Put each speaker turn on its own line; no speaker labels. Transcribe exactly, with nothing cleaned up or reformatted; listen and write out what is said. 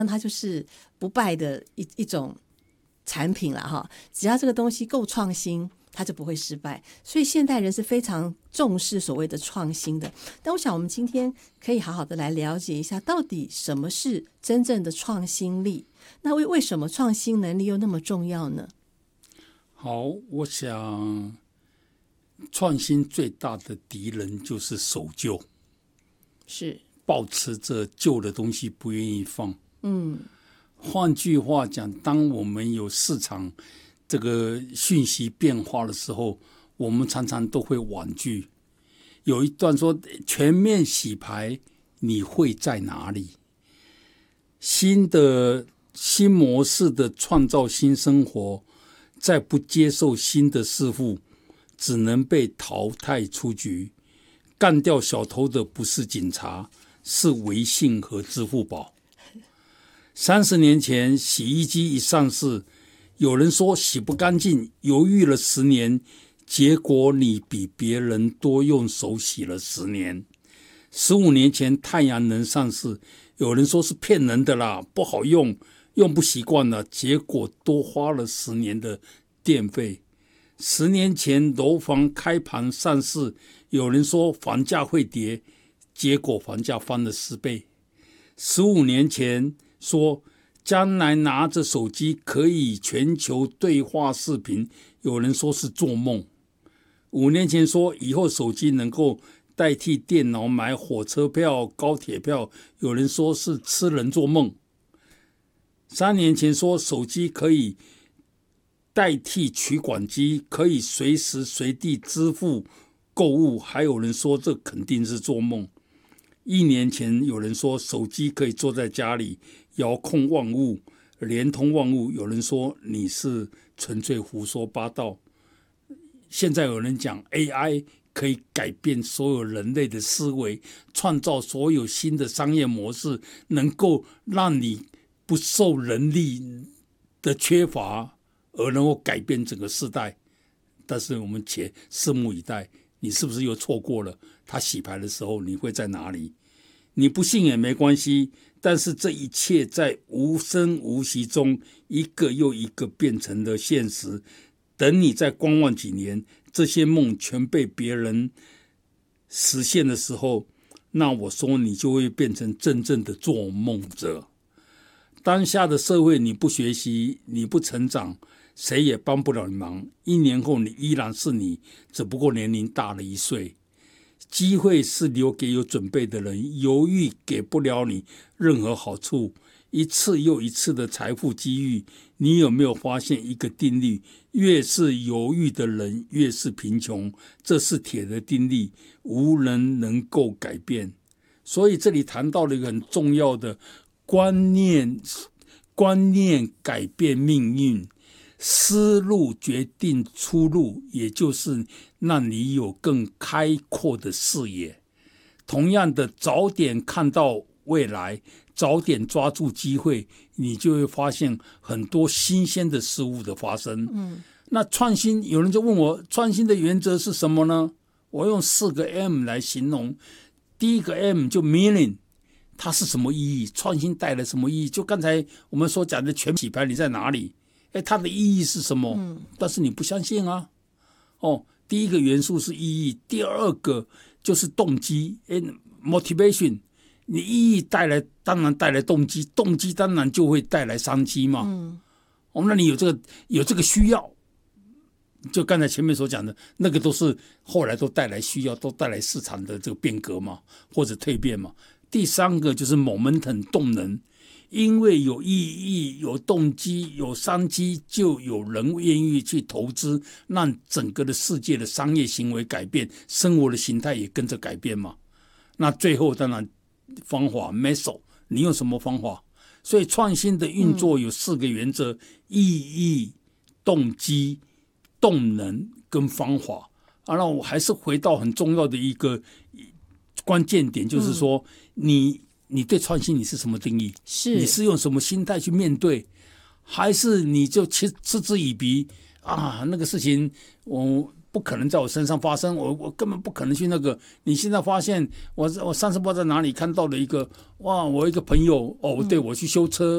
它就是不败的一一种产品了哈。只要这个东西够创新，它就不会失败。所以现代人是非常重视所谓的创新的。但我想我们今天可以好好的来了解一下，到底什么是真正的创新力？那为为什么创新能力又那么重要呢？
好，我想创新最大的敌人就是守旧，
是
抱持着旧的东西不愿意放。
嗯，
换句话讲，当我们有市场这个讯息变化的时候，我们常常都会婉拒。有一段说全面洗牌，你会在哪里？新的新模式的创造新生活，再不接受新的事物，只能被淘汰出局。干掉小偷的不是警察，是微信和支付宝。三十年前洗衣机一上市，有人说洗不干净，犹豫了十年，结果你比别人多用手洗了十年。十五年前太阳能上市，有人说是骗人的啦，不好用，用不习惯了，结果多花了十年的电费。十年前楼房开盘上市，有人说房价会跌，结果房价翻了十倍。十五年前说将来拿着手机可以全球对话视频，有人说是做梦。五年前说以后手机能够代替电脑买火车票、高铁票，有人说是痴人做梦。三年前说手机可以代替取款机，可以随时随地支付购物，还有人说这肯定是做梦。一年前有人说手机可以坐在家里遥控万物，连通万物，有人说你是纯粹胡说八道。现在有人讲 A I 可以改变所有人类的思维，创造所有新的商业模式，能够让你不受人力的缺乏，而能够改变整个世代。但是我们且拭目以待，你是不是又错过了他洗牌的时候，你会在哪里？你不信也没关系，但是这一切在无声无息中一个又一个变成了现实。等你再观望几年，这些梦全被别人实现的时候，那我说你就会变成真正的做梦者。当下的社会你不学习，你不成长，谁也帮不了你忙。一年后你依然是你，只不过年龄大了一岁。机会是留给有准备的人，犹豫给不了你任何好处。一次又一次的财富机遇，你有没有发现一个定律？越是犹豫的人越是贫穷，这是铁的定律，无人能够改变。所以这里谈到了一个很重要的观念，观念改变命运，思路决定出路，也就是让你有更开阔的视野。同样的，早点看到未来，早点抓住机会，你就会发现很多新鲜的事物的发生。嗯，那创新，有人就问我，创新的原则是什么呢？我用四个 M 来形容。第一个 M 就 meaning， 它是什么意义？创新带来什么意义？就刚才我们所讲的全洗牌，你在哪里？哎，它的意义是什么？嗯，但是你不相信啊。哦，第一个元素是意义，第二个就是动机，哎 ，motivation。你意义带来，当然带来动机，动机当然就会带来商机嘛。嗯，哦，那你有这个有这个需要，就刚才前面所讲的那个都是后来都带来需要，都带来市场的这个变革嘛，或者蜕变嘛。第三个就是 momentum 动能，因为有意义、有动机、有商机，就有人愿意去投资，让整个的世界的商业行为改变，生活的形态也跟着改变嘛。那最后当然方法 method， 你用什么方法？所以创新的运作有四个原则：意义、动机、动能跟方法。啊，那我还是回到很重要的一个关键点，就是说你你对创新你是什么定义？
是
你是用什么心态去面对，还是你就嗤嗤之以鼻啊？那个事情我不可能在我身上发生，我我根本不可能去那个。你现在发现我我上次不知道在哪里看到了一个，哇，我一个朋友哦，对我去修车。